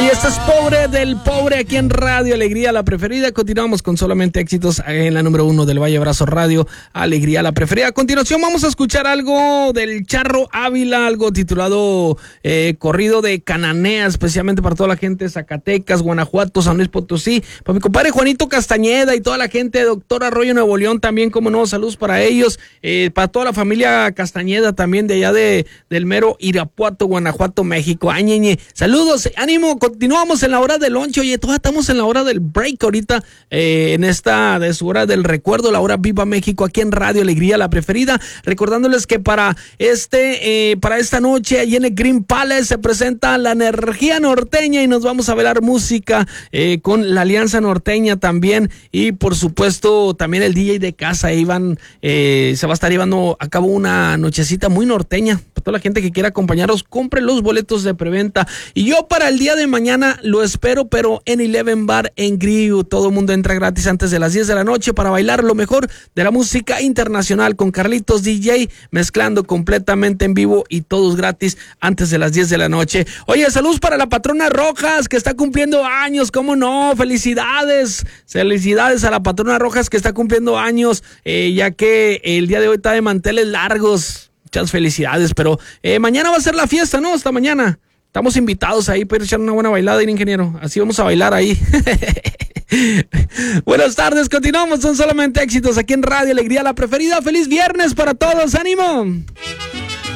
Oye, este es Pobre del Pobre aquí en Radio Alegría, la preferida. Continuamos con solamente éxitos en la número 1 del Valle Abrazo Radio, Alegría, la preferida. A continuación vamos a escuchar algo del Charro Ávila, algo titulado Corrido de Cananea, especialmente para toda la gente de Zacatecas, Guanajuato, San Luis Potosí, para mi compadre Juanito Castañeda y toda la gente de Doctor Arroyo, Nuevo León también, como no, saludos para ellos, para toda la familia Castañeda también de allá del mero Irapuato, Guanajuato, México. Añeñe, saludos, ánimo. Continuamos en la hora del lunch. Oye, todavía estamos en la hora del break ahorita, en esta de su hora del recuerdo, la hora Viva México, aquí en Radio Alegría, la preferida. Recordándoles que para esta noche, allí en el Green Palace, se presenta la energía norteña y nos vamos a bailar música con la Alianza Norteña también. Y por supuesto, también el DJ de casa, Iván, se va a estar llevando a cabo una nochecita muy norteña. Para toda la gente que quiera acompañarnos, compre los boletos de preventa. Y yo para el día de mañana lo espero, pero en Eleven Bar en Griu. Todo el mundo entra gratis antes de las 10 de la noche para bailar lo mejor de la música internacional con Carlitos DJ, mezclando completamente en vivo y todos gratis antes de las 10 de la noche. Oye, saludos para la patrona Rojas que está cumpliendo años, ¿cómo no? Felicidades a la patrona Rojas que está cumpliendo años, ya que el día de hoy está de manteles largos. Muchas felicidades, pero mañana va a ser la fiesta, ¿no? Hasta mañana. Estamos invitados ahí para echar una buena bailada, ingeniero. Así vamos a bailar ahí. Buenas tardes, continuamos. Son solamente éxitos aquí en Radio Alegría, la preferida. ¡Feliz viernes para todos! ¡Ánimo!